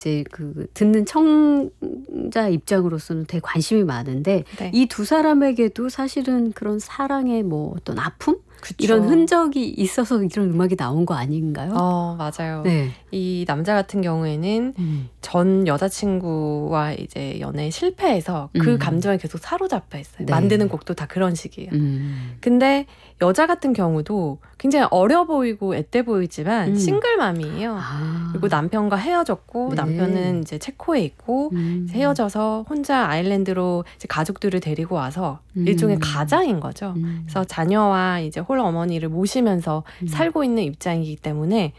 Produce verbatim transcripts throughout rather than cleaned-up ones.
이제 그 듣는 청자 입장으로서는 되게 관심이 많은데 네. 이 두 사람에게도 사실은 그런 사랑의 뭐 어떤 아픔? 그쵸. 이런 흔적이 있어서 이런 음악이 나온 거 아닌가요? 어, 맞아요. 네. 이 남자 같은 경우에는 음. 전 여자친구와 이제 연애에 실패해서 그 음. 감정에 계속 사로잡혀 있어요. 네. 만드는 곡도 다 그런 식이에요. 음. 근데 여자 같은 경우도 굉장히 어려 보이고 앳돼 보이지만 음. 싱글맘이에요. 아. 그리고 남편과 헤어졌고 네. 남편은 이제 체코에 있고 음. 이제 헤어져서 혼자 아일랜드로 이제 가족들을 데리고 와서 음. 일종의 가장인 거죠. 음. 그래서 자녀와 이제 홀 어머니를 모시면서 음. 살고 있는 입장이기 때문에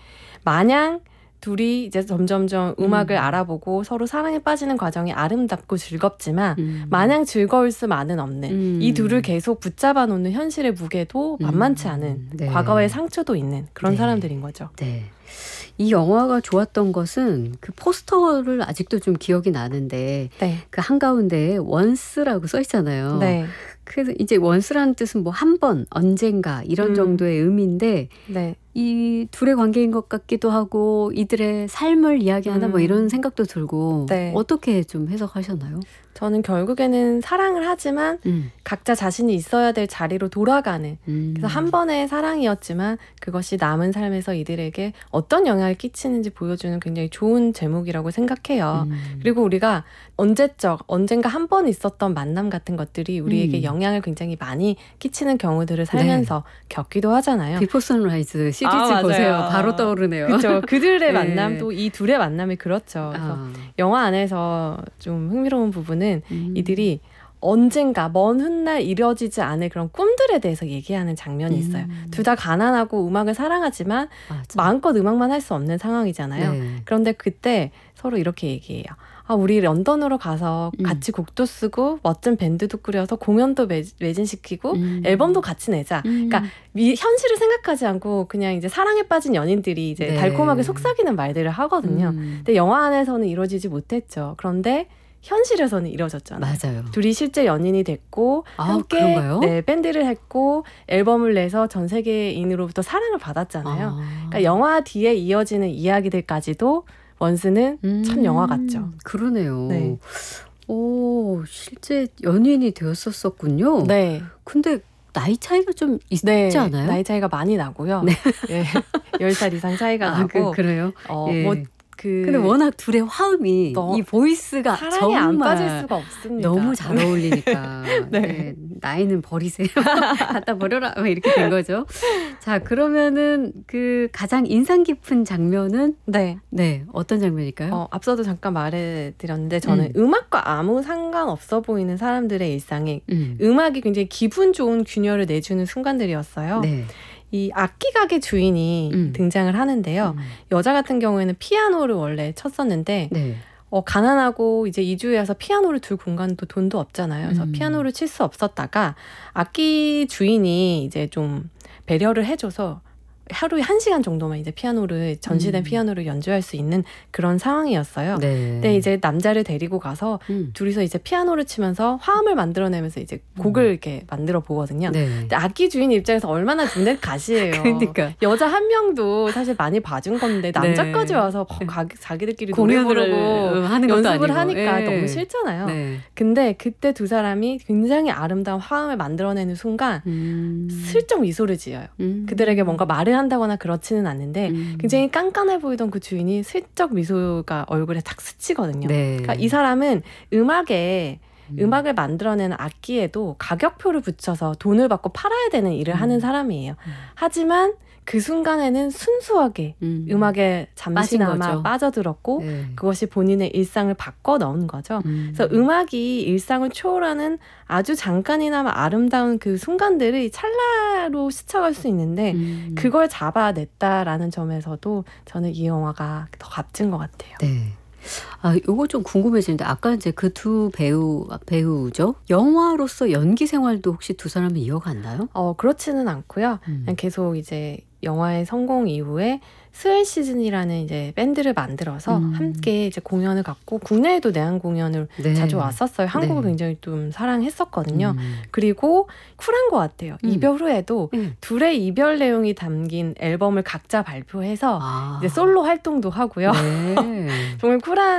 마냥 둘이 이제 점점점 음악을 음. 알아보고 서로 사랑에 빠지는 과정이 아름답고 즐겁지만 음. 마냥 즐거울 수만은 없는 음. 이 둘을 계속 붙잡아 놓는 현실의 무게도 만만치 않은 음. 네. 과거의 상처도 있는 그런 네. 사람들인 거죠. 네. 이 영화가 좋았던 것은 그 포스터를 아직도 좀 기억이 나는데 네. 그 한가운데에 원스라고 써 있잖아요. 네. 그래서 이제 원스라는 뜻은 뭐 한 번, 언젠가 이런 음. 정도의 의미인데 네. 이 둘의 관계인 것 같기도 하고 이들의 삶을 이야기하나 음. 뭐 이런 생각도 들고 네. 어떻게 좀 해석하셨나요? 저는 결국에는 사랑을 하지만 음. 각자 자신이 있어야 될 자리로 돌아가는 음. 그래서 한 번의 사랑이었지만 그것이 남은 삶에서 이들에게 어떤 영향을 끼치는지 보여주는 굉장히 좋은 제목이라고 생각해요. 음. 그리고 우리가 언제적 언젠가 한 번 있었던 만남 같은 것들이 우리에게 음. 영향을 굉장히 많이 끼치는 경우들을 살면서 겪기도 하잖아요. 비포 선라이즈 시리즈 아, 맞아요. 보세요. 바로 떠오르네요. 그렇죠. 그들의 네. 만남도 이 둘의 만남이 그렇죠. 그래서 아. 영화 안에서 좀 흥미로운 부분은 음. 이들이 언젠가 먼 훗날 이뤄지지 않을 그런 꿈들에 대해서 얘기하는 장면이 있어요. 음. 둘 다 가난하고 음악을 사랑하지만 맞아. 마음껏 음악만 할 수 없는 상황이잖아요. 네. 그런데 그때 서로 이렇게 얘기해요. 아, 우리 런던으로 가서 음. 같이 곡도 쓰고 멋진 밴드도 꾸려서 공연도 매, 매진시키고 음. 앨범도 같이 내자. 음. 그러니까 미, 현실을 생각하지 않고 그냥 이제 사랑에 빠진 연인들이 이제 네. 달콤하게 속삭이는 말들을 하거든요. 음. 근데 영화 안에서는 이루어지지 못했죠. 그런데 현실에서는 이루어졌잖아요. 맞아요. 둘이 실제 연인이 됐고 아, 함께 그런가요? 네, 밴드를 했고 앨범을 내서 전 세계인으로부터 사랑을 받았잖아요. 아. 그러니까 영화 뒤에 이어지는 이야기들까지도 원스는 음. 참 영화 같죠. 그러네요. 네. 오, 실제 연인이 되었었군요. 네. 근데 나이 차이가 좀 있지 네. 않아요? 나이 차이가 많이 나고요. 네. 예. 열 살 이상 차이가 아, 나고. 그, 그래요? 어, 예. 뭐 그 근데 워낙 둘의 화음이 너- 이 보이스가 사랑에 정말 안 빠질 수가 없습니다. 너무 잘 어울리니까 네. 네, 나이는 버리세요. 갖다 버려라 막 이렇게 된 거죠. 자, 그러면은 그 가장 인상 깊은 장면은 네. 네, 어떤 장면일까요? 어, 앞서도 잠깐 말해드렸는데 저는 음. 음악과 아무 상관없어 보이는 사람들의 일상에 음. 음악이 굉장히 기분 좋은 균열을 내주는 순간들이었어요. 네. 이 악기 가게 주인이 음. 등장을 하는데요. 음. 여자 같은 경우에는 피아노를 원래 쳤었는데 네. 어, 가난하고 이제 이주에 와서 피아노를 둘 공간도 돈도 없잖아요. 그래서 음. 피아노를 칠 수 없었다가 악기 주인이 이제 좀 배려를 해줘서 하루에 한 시간 정도만 이제 피아노를 전시된 음. 피아노를 연주할 수 있는 그런 상황이었어요. 네. 근데 이제 남자를 데리고 가서 음. 둘이서 이제 피아노를 치면서 화음을 만들어내면서 이제 곡을 이렇게 만들어 보거든요. 네. 근데 악기 주인 입장에서 얼마나 눈에 가시예요. 그러니까 여자 한 명도 사실 많이 봐준 건데 남자까지 네. 와서 막 가- 자기들끼리 노래 공연을 부르고 하는 것도 연습을 아니고. 하니까 예. 너무 싫잖아요. 네. 근데 그때 두 사람이 굉장히 아름다운 화음을 만들어내는 순간 음. 슬쩍 미소를 지어요. 음. 그들에게 뭔가 말을 한다거나 그렇지는 않는데 음. 굉장히 깐깐해 보이던 그 주인이 슬쩍 미소가 얼굴에 탁 스치거든요. 네. 그러니까 이 사람은 음악에 음. 음악을 만들어내는 악기에도 가격표를 붙여서 돈을 받고 팔아야 되는 일을 음. 하는 사람이에요. 음. 하지만 그 순간에는 순수하게 음. 음악에 잠시나마 빠진 거죠. 빠져들었고 네. 그것이 본인의 일상을 바꿔 넣은 거죠. 음. 그래서 음악이 일상을 초월하는 아주 잠깐이나마 아름다운 그 순간들을 찰나로 스쳐갈 수 있는데 음. 그걸 잡아냈다라는 점에서도 저는 이 영화가 더 값진 것 같아요. 네. 아, 요거 좀 궁금해지는데 아까 이제 그 두 배우 배우죠. 영화로서 연기 생활도 혹시 두 사람이 이어갔나요? 어, 그렇지는 않고요. 음. 그냥 계속 이제 영화의 성공 이후에 스웰 시즌이라는 이제 밴드를 만들어서 음. 함께 이제 공연을 갖고 국내에도 내한 공연을 네. 자주 왔었어요. 한국을 네. 굉장히 좀 사랑했었거든요. 음. 그리고 쿨한 것 같아요. 음. 이별 후에도 음. 둘의 이별 내용이 담긴 앨범을 각자 발표해서 아. 이제 솔로 활동도 하고요. 네. 정말 쿨한